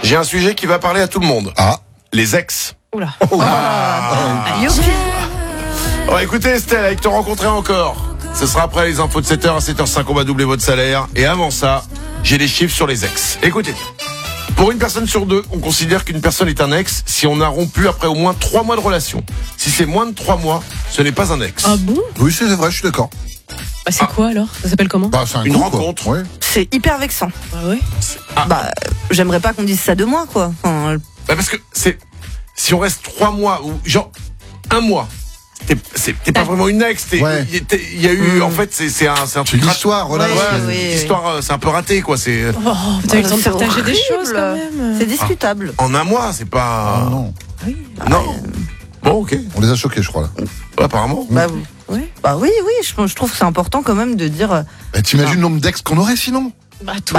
J'ai un sujet qui va parler à tout le monde. Ah. Les ex. Oula. Youpi. Oh, écoutez Estelle, avec Te rencontrer encore. Ce sera après les infos de 7h à 7h05, on va doubler votre salaire. Et avant ça, j'ai des chiffres sur les ex. Écoutez. Pour une personne sur deux, on considère qu'une personne est un ex si on a rompu après au moins 3 mois de relation. Si c'est moins de 3 mois, ce n'est pas un ex. Ah bon? Oui, c'est vrai, je suis d'accord. Bah, c'est quoi alors? Ça s'appelle comment? Bah, c'est un Une coup, rencontre. quoi. Ouais. C'est hyper vexant. Ah ouais? Bah, j'aimerais pas qu'on dise ça de moi, quoi. Enfin, Bah parce que c'est si on reste 3 mois ou genre 1 mois, t'es pas vraiment une ex. Ouais. Il y a eu en fait c'est un C'est truc une raté. histoire, voilà. Ouais, Ouais, oui. l'histoire c'est un peu raté quoi. C'est Oh, t'as eu le temps de c'est partager des horrible. choses quand même. C'est discutable. en 1 mois, c'est pas. Ah, non. Non. Bon ok. On les a choqués, je crois, là. Apparemment. Bah, Ouais. bah oui, je trouve que c'est important quand même de dire. Bah, t'imagines le nombre d'ex qu'on aurait sinon? Bah toi.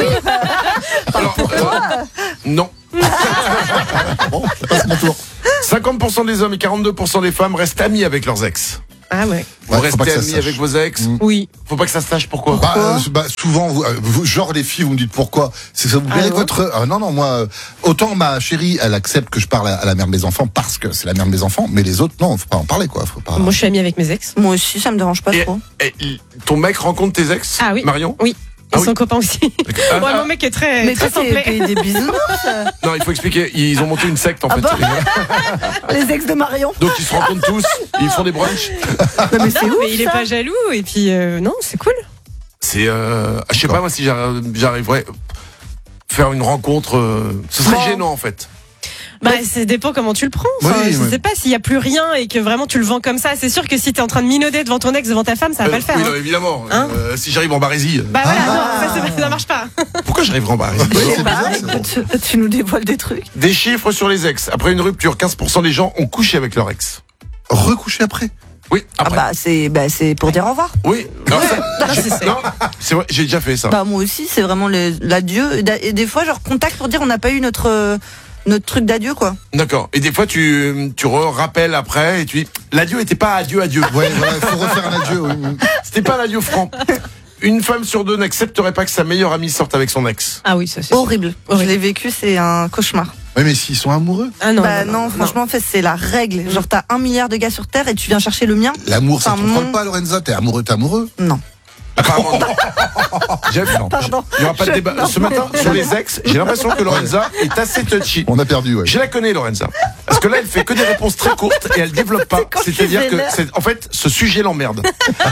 Alors, non. Bon, je passe mon tour. 50% des hommes et 42% des femmes restent amis avec leurs ex. Ah ouais. Vous Ouais, faut pas restez que ça se amis sache. avec vos ex. Oui. Faut pas que ça se sache pourquoi. Bah, souvent, genre les filles, vous me dites pourquoi. C'est ça, vous verrez ouais. votre. Non, moi, autant ma chérie, elle accepte que je parle à la mère de mes enfants parce que c'est la mère de mes enfants, mais les autres, non, faut pas en parler, quoi. Faut pas. Moi je suis amie avec mes ex. Moi aussi, ça me dérange pas Et- trop. et ton mec rencontre tes ex Ah oui. Marion Oui. Et Ah oui. son copain aussi. Ah, Ouais, ah, mon mec est très, Mais très toi, simplé. t'es des bisounours. Non, il faut expliquer. Ils ont monté une secte en fait. bah. Les ex de Marion. Donc ils se rencontrent tous, et ils font des brunchs. Non, mais c'est Non, ouf, mais il est ça. pas jaloux et puis non, c'est cool. C'est, je sais pas moi si j'arriverais faire une rencontre. Ce serait Bon. gênant en fait. Bah, ça dépend comment tu le prends. Enfin, Oui, je oui. sais pas s'il y a plus rien et que vraiment tu le vends comme ça. C'est sûr que si t'es en train de minauder devant ton ex, devant ta femme, ça va pas le faire. Oui, hein. non, évidemment. Hein Si j'arrive en Barésie. Bah voilà, non, ça marche pas. Pourquoi j'arriverai en Barésie Je sais c'est pas, bizarre, écoute, tu nous dévoiles des trucs. Des chiffres sur les ex. Après une rupture, 15% des gens ont couché avec leur ex. Recoucher après. Oui, après. C'est pour dire au revoir. Oui. Non, c'est- non, c'est vrai, j'ai déjà fait ça. Bah moi aussi, c'est vraiment l'adieu. Et des fois, genre contact pour dire on n'a pas eu notre truc d'adieu, quoi. D'accord. Et des fois, tu rappelles après et tu dis, l'adieu était pas adieu. Ouais, voilà, il faut refaire un adieu. Oui. C'était pas l'adieu franc. Une femme sur deux n'accepterait pas que sa meilleure amie sorte avec son ex. Ah oui, ça c'est. Horrible. Horrible. Je l'ai vécu, c'est un cauchemar. Ouais, mais s'ils sont amoureux, Ah non. Bah non, franchement, en fait, c'est la règle. Genre, t'as 1 milliard de gars sur Terre et tu viens chercher le mien. l'amour, ça Enfin, ne contrôle mon- pas, Lorenza. T'es amoureux. Non. Apparemment, non. Jeff, Pardon. il n'y aura pas de débat. Ce matin, sur les ex, j'ai l'impression que Lorenza est assez touchy. On a perdu, ouais. Je la connais, Lorenza. Parce que là, elle fait que des réponses très courtes et elle développe pas. quand je C'est-à-dire suis que, vénère. en fait, ce sujet l'emmerde.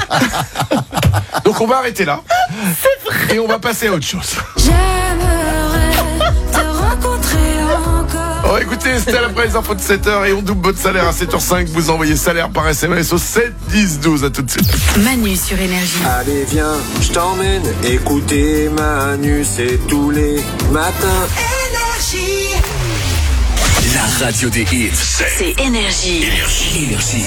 Donc, on va arrêter là. Et on va passer à autre chose. J'aimerais te rencontrer encore. Oh, écoutez, Estelle, après les infos de 7h et on double votre salaire à 7h05. Vous envoyez salaire par SMS au 7 10 12. À tout de suite. Manu sur Énergie. Allez viens, je t'emmène écouter Manu, c'est tous les matins. Énergie. La radio des hits, C'est Énergie. Énergie.